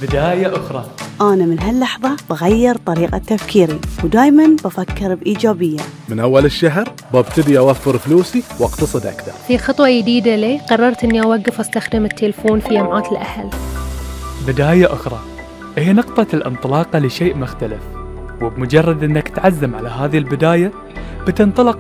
بداية أخرى. أنا من هاللحظة بغير طريقة تفكيري ودايماً بفكر بإيجابية. من أول الشهر ببتدي أوفر فلوسي واقتصد أكثر. في خطوة جديدة لي قررت أني أوقف أستخدم التلفون في جمعات الأهل. بداية أخرى هي نقطة الانطلاقة لشيء مختلف، وبمجرد أنك تعزم على هذه البداية بتنطلق